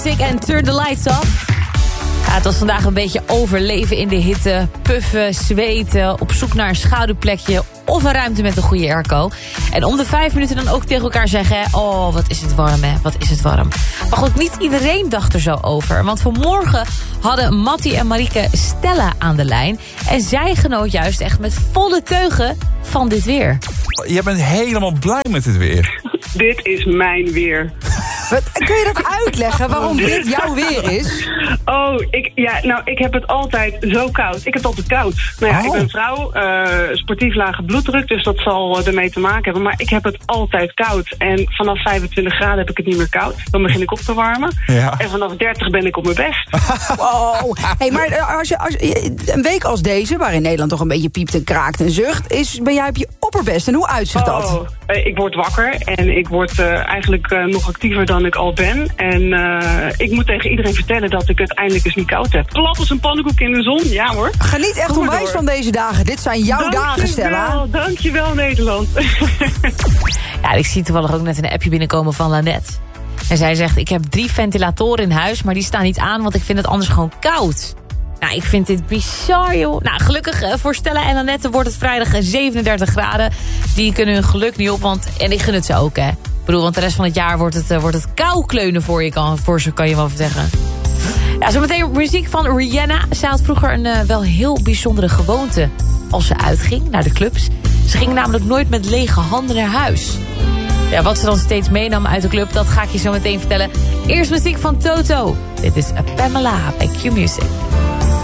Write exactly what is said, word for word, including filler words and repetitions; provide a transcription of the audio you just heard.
En Turn the Lights Off. Ja, het was vandaag een beetje overleven in de hitte. Puffen, zweten, op zoek naar een schaduwplekje of een ruimte met een goede airco. En om de vijf minuten dan ook tegen elkaar zeggen... oh, wat is het warm, hè, wat is het warm. Maar goed, niet iedereen dacht er zo over. Want vanmorgen hadden Mattie en Marieke Stella aan de lijn. En zij genoot juist echt met volle teugen van dit weer. Je bent helemaal blij met het weer. Dit is mijn weer. Wat, kun je dat uitleggen waarom dit jouw weer is? Oh, ik, ja, nou, ik heb het altijd zo koud. Ik heb het altijd koud. Nou ja, Oh. ik ben vrouw, uh, sportief lage bloeddruk, dus dat zal ermee te maken hebben. Maar ik heb het altijd koud. En vanaf vijfentwintig graden heb ik het niet meer koud. Dan begin ik op te warmen. Ja. En vanaf dertig ben ik op mijn best. Wow. Hey, maar als je, als, een week als deze, waarin Nederland toch een beetje piept en kraakt en zucht, is, ben jij op je opperbest. En hoe uitziet dat? Oh, uh, ik word wakker en ik word uh, eigenlijk uh, nog actiever dan ik al ben. En uh, ik moet tegen iedereen vertellen dat ik het eindelijk eens niet koud heb. Plat als een pannenkoek in de zon, ja hoor. Geniet echt Kom maar onwijs door. van deze dagen. Dit zijn jouw dagen, Stella. Dankjewel, Nederland. Ja, ik zie toevallig ook net een appje binnenkomen van Lanette. En zij zegt, ik heb drie ventilatoren in huis, maar die staan niet aan, want ik vind het anders gewoon koud. Nou, ik vind dit bizar, joh. Nou, gelukkig uh, voor Stella en Lanette wordt het vrijdag zevenendertig graden. Die kunnen hun geluk niet op, want... En ik gun het ze ook, hè. Ik bedoel, want de rest van het jaar wordt het, uh, wordt het kou kleunen voor, je kan, voor ze, kan je wel zeggen. Ja, zometeen muziek van Rihanna. Zij had vroeger een uh, wel heel bijzondere gewoonte als ze uitging naar de clubs. Ze ging namelijk nooit met lege handen naar huis. Ja, wat ze dan steeds meenam uit de club, dat ga ik je zo meteen vertellen. Eerst muziek van Toto. Dit is Pamela bij Q Music.